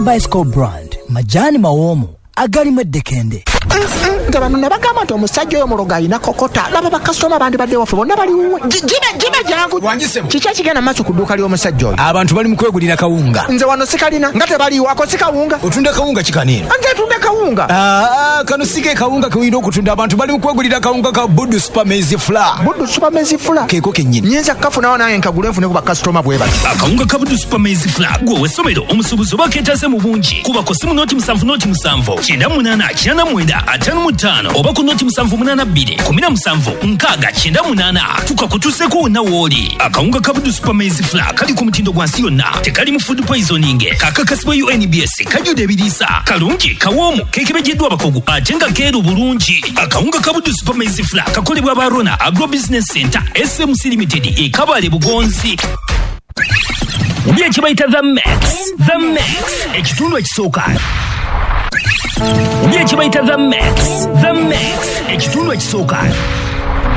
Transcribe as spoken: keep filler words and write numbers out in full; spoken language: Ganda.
Bicycle brand majani mawoomu agalimu eddekende. Nga bano nabagamba nti omusajja oyo muloga alina kokota laba bakasitoma bandi badde waffe bonna baliwo jibe jibe jangu kiki ekigenda maaso ku dduuka ly'omusajja oyo. Abantu bali mu kwegulira kawunga. Nze wano sikalina nga tebaliwo ako si kawunga. Otunda kawunga kikanina. Nze tunda kawunga. Ah, kano sige kawunga kewina okutunda abantu bali mu kwegulira kawunga ka Buddu Super Maize Flour. Buddu Super Maize Flour. Keeko kennyini. Nyinza kafunawo naye nkagule nfune ku bakasitoma bwe bati. Akawunga ka Buddu Super Maize Flour gwe w'essomero omusuubuzi oba keetaase mu bungi kuba ku simu nooti musanvu nooti musanvu kyenda munaana kyenda mwenda ataano mu ttaano oba ku nooti musanvu munaana bbiri kumi na musanvu nkaaga kyenda munaana tukakutuuseko wonna w'oli. Akawunga ka Buddu Super Maize Flour kali ku mutindo gwa nsi yonna tekali mu food poisoning kakakasibwa U N B S kajjudde ebiriisa kalungi kawoomu keekebejeddwa abakugu ate nga keeru bulungi. Akawunga ka Buddu Super Maize Flour kakolebwa ba Rona Agro Business Center S M C Limited e Kabale Bugonzi. Bye kibayita The Max. The Max ekitundu ekisooka. Bye kibayita The Max. The Max ekitundu ekisooka.